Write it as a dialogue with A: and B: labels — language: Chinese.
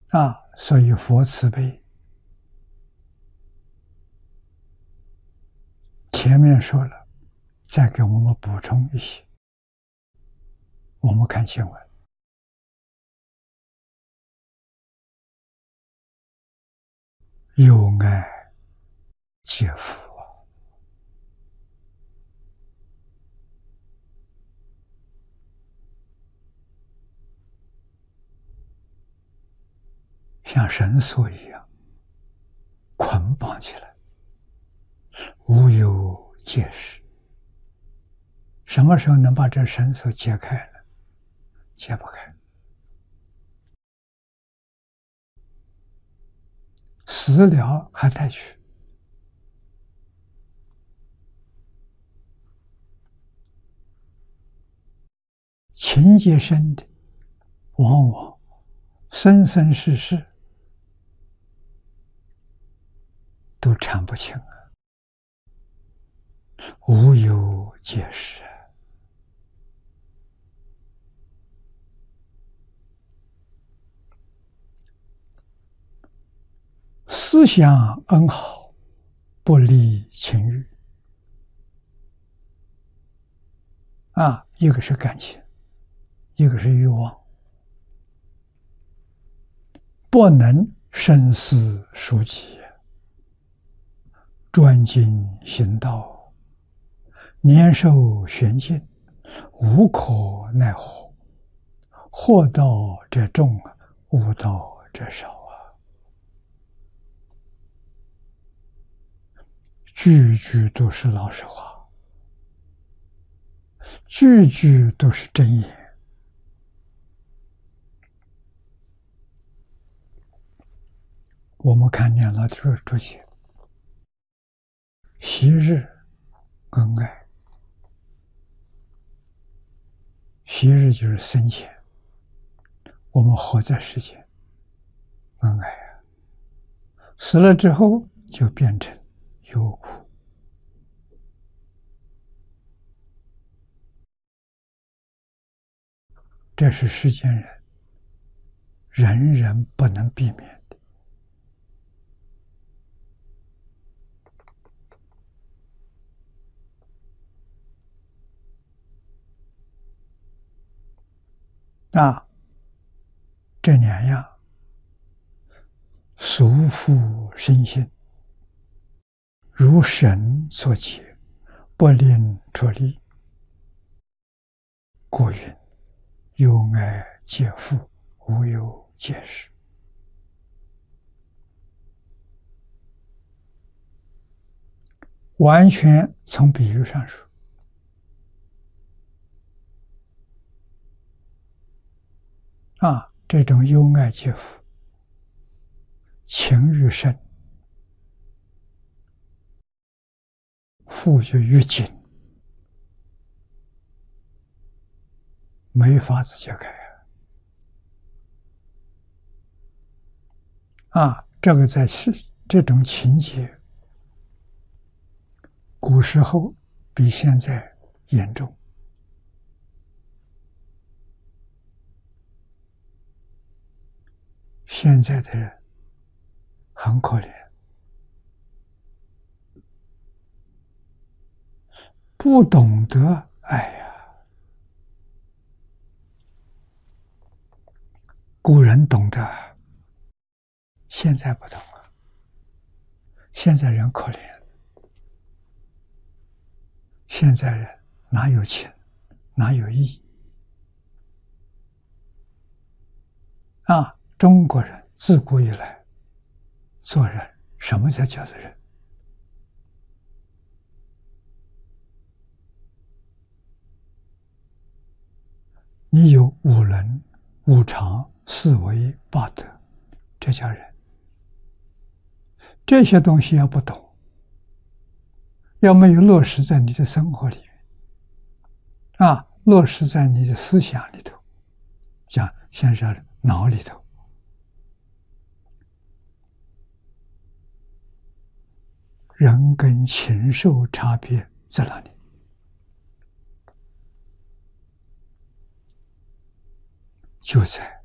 A: 所以佛慈悲。前面说了，再给我们补充一些。我们看经文，有爱皆福像绳索一样捆绑起来，无有解释。什么时候能把这绳索解开呢？解不开。死了还带去。情结深的，往往生生世世都缠不清无有解释。思想恩好，不离情欲。一个是感情，一个是欲望，不能深思熟记，专精行道，年寿玄尽，无可奈何。惑道者众，悟道者少句句都是老实话，句句都是真言。我们看见了注解，昔日恩爱，昔日就是生前，我们活在世间，恩爱死了之后就变成忧苦。这是世间人人不能避免的。这两样俗复生性，如神所解，不令出离。故云有爱皆福，无有解释。完全从比喻上说，这种有爱皆福，情愈深，福就越紧，没法子解开这个在这种情节，古时候比现在严重。现在的人很可怜，不懂得爱呀。古人懂得，现在不懂了。现在人可怜，现在人哪有情，哪有义中国人自古以来做人，什么叫做人？你有五伦、五常、四维、八德，这叫人。这些东西要不懂，要没有落实在你的生活里面，落实在你的思想里头，像现在脑里头，人跟禽兽差别在哪里？就在